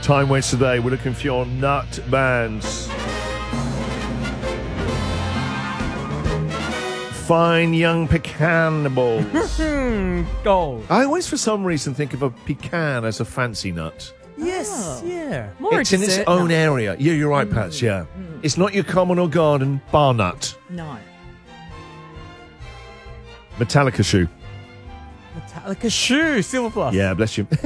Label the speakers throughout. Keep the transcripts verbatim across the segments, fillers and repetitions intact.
Speaker 1: Time waits today. We're looking for your nut bands. Fine young pecan balls.
Speaker 2: Gold.
Speaker 1: I always, for some reason, think of a pecan as a fancy nut.
Speaker 2: Yes,
Speaker 3: Oh.
Speaker 2: yeah.
Speaker 3: More
Speaker 1: It's in its
Speaker 3: dessert
Speaker 1: own
Speaker 3: nut.
Speaker 1: area. Yeah, you're right, Pats, yeah. It's not your common or garden bar nut.
Speaker 3: No.
Speaker 1: Metallica shoe.
Speaker 2: Metallica shoe, Silver Plus.
Speaker 1: Yeah, bless you.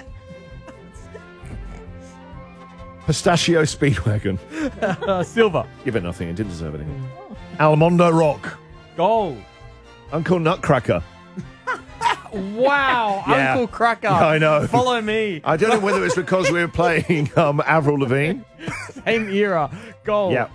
Speaker 1: Pistachio Speedwagon.
Speaker 2: Uh, silver.
Speaker 1: Give it nothing. It didn't deserve anything. Almondo Rock.
Speaker 2: Gold.
Speaker 1: Uncle Nutcracker.
Speaker 2: Wow,
Speaker 1: Yeah.
Speaker 2: Uncle Cracker.
Speaker 1: Yeah, I know.
Speaker 2: Follow me.
Speaker 1: I don't know whether it's because we were playing um, Avril Lavigne.
Speaker 2: Same era. Gold.
Speaker 1: Yeah.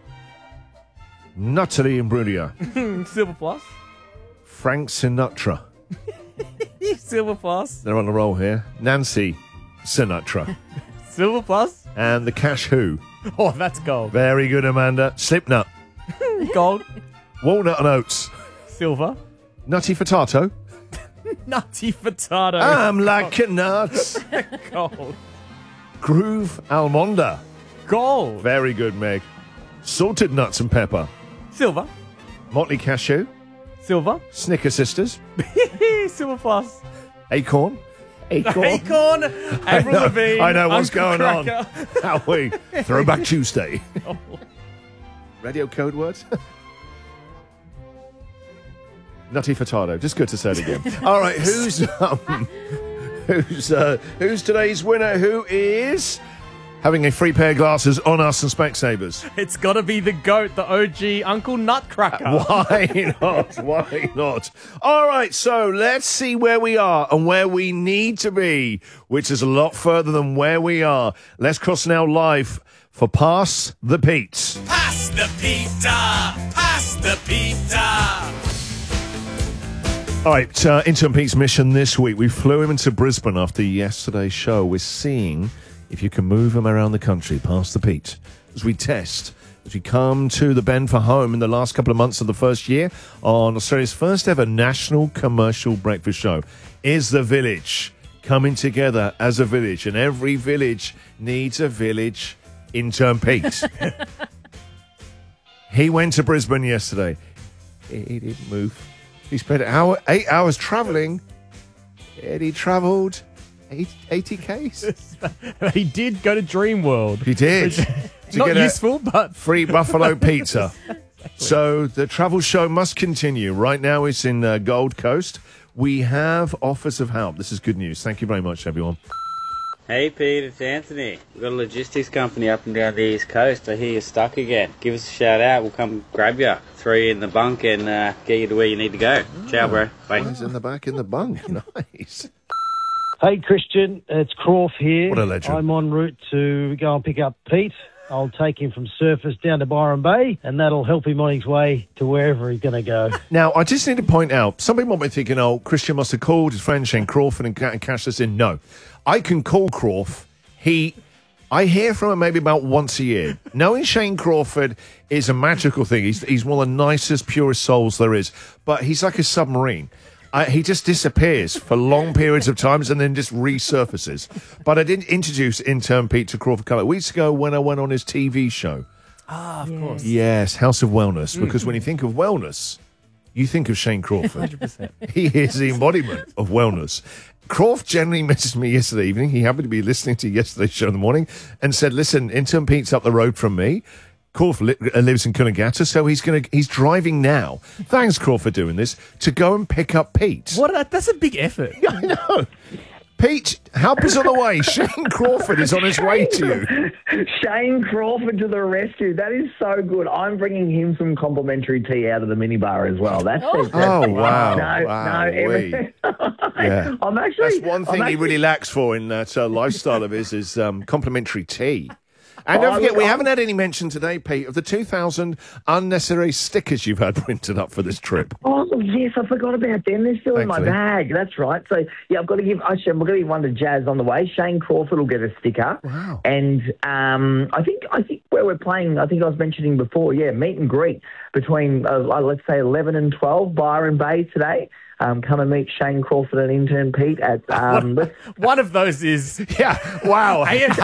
Speaker 1: Natalie Imbruglia.
Speaker 2: Silver Plus.
Speaker 1: Frank Sinatra.
Speaker 2: Silver Plus.
Speaker 1: They're on the roll here. Nancy Sinatra.
Speaker 2: Silver Plus.
Speaker 1: And the Cash Who.
Speaker 2: Oh, that's gold.
Speaker 1: Very good, Amanda. Slipknot.
Speaker 2: Gold.
Speaker 1: Walnut and Oats.
Speaker 2: Silver.
Speaker 1: Nutty Fatato.
Speaker 2: Nutty Potato.
Speaker 1: I'm like a nut.
Speaker 2: Gold.
Speaker 1: Groove Almonda.
Speaker 2: Gold.
Speaker 1: Very good, Meg. Salted Nuts and Pepper.
Speaker 2: Silver.
Speaker 1: Motley Cashew.
Speaker 2: Silver.
Speaker 1: Snicker Sisters.
Speaker 2: Silver Plus.
Speaker 1: Acorn. Acorn.
Speaker 2: Acorn. Avril
Speaker 1: know-
Speaker 2: Lavigne.
Speaker 1: I know what's
Speaker 2: Uncle
Speaker 1: going on.
Speaker 2: Cracker.
Speaker 1: How we? Throwback Tuesday. Radio code words. Nutty Furtado. Just good to say it again. All right, who's um, who's uh, who's today's winner? Who is having a free pair of glasses on us and Specsavers?
Speaker 2: It's got to be the GOAT, the O G Uncle Nutcracker.
Speaker 1: Why not? Why not? All right, so let's see where we are and where we need to be, which is a lot further than where we are. Let's cross now live for Pass the Pete.
Speaker 4: Pass the pizza! Pass the pizza!
Speaker 1: All right, uh, Intern Pete's mission this week. We flew him into Brisbane after yesterday's show. We're seeing if you can move him around the country, past the Pete, as we test, as we come to the bend for home in the last couple of months of the first year on Australia's first ever national commercial breakfast show. Is the village coming together as a village? And every village needs a village Intern Pete. He went to Brisbane yesterday. He didn't move. He spent an hour, eight hours travelling, and he travelled eighty kays.
Speaker 2: He did go to Dream World.
Speaker 1: He did. To
Speaker 2: Not
Speaker 1: get a
Speaker 2: useful, but
Speaker 1: free buffalo pizza. So the travel show must continue. Right now it's in uh, Gold Coast. We have offers of help. This is good news. Thank you very much, everyone.
Speaker 5: Hey Pete, it's Anthony. We've got a logistics company up and down the East Coast. I hear you're stuck again. Give us a shout out. We'll come grab you, throw you in the bunk and uh, get you to where you need to go. Ciao, bro. Bye.
Speaker 1: He's in the back in the bunk. Nice.
Speaker 6: Hey, Christian, it's Croft here.
Speaker 1: What a legend.
Speaker 6: I'm en route to go and pick up Pete. I'll take him from Surfers down to Byron Bay, and that'll help him on his way to wherever he's going to go.
Speaker 1: Now, I just need to point out, some people might be thinking, oh, Christian must have called his friend Shane Crawford and, ca- and cashed this in. No. I can call Crawford. He... I hear from him maybe about once a year. Knowing Shane Crawford is a magical thing. He's, he's one of the nicest, purest souls there is. But he's like a submarine. I, he just disappears for long periods of times and then just resurfaces. But I did introduce Intern Pete to Crawford a couple of weeks ago when I went on his T V show.
Speaker 2: ah, of course.
Speaker 1: Yes, House of Wellness. Because when you think of wellness, you think of Shane Crawford.
Speaker 2: one hundred percent.
Speaker 1: He is the embodiment of wellness. Croft generally messaged me yesterday evening. He happened to be listening to yesterday's show in the morning and said, listen, Intern Pete's up the road from me. Crawford li- uh, lives in Coolangatta, so he's going to he's driving now. Thanks, Crawford, for doing this, to go and pick up Pete.
Speaker 2: What? A, that's a big effort.
Speaker 1: I know. Pete, help us on the way. Shane Crawford is on his way to you.
Speaker 7: Shane Crawford to the rescue. That is so good. I'm bringing him some complimentary tea out of the minibar as well. That's fantastic.
Speaker 1: Oh, wow.
Speaker 7: No,
Speaker 1: Wow,
Speaker 7: no, everything.
Speaker 1: Yeah.
Speaker 7: I'm actually.
Speaker 1: That's one thing
Speaker 7: I'm
Speaker 1: he
Speaker 7: actually,
Speaker 1: really lacks for in that uh, lifestyle of his is um, complimentary tea. And
Speaker 7: Oh,
Speaker 1: don't forget,
Speaker 7: look,
Speaker 1: we
Speaker 7: I'm-
Speaker 1: haven't had any mention today, Pete, of the two thousand unnecessary stickers you've had printed up for this trip.
Speaker 7: Oh yes, I forgot about them. They're still in my
Speaker 1: Thankfully.
Speaker 7: bag. That's right. So yeah, I've got to give. Actually, I'm going to give one to Jazz on the way. Shane Crawford will get a sticker.
Speaker 1: Wow.
Speaker 7: And um, I think I think where we're playing, I think I was mentioning before. Yeah, meet and greet between uh, let's say eleven and twelve, Byron Bay today. Um, come and meet Shane Crawford and Intern Pete at um,
Speaker 2: One of those is
Speaker 1: Yeah, wow.
Speaker 2: A F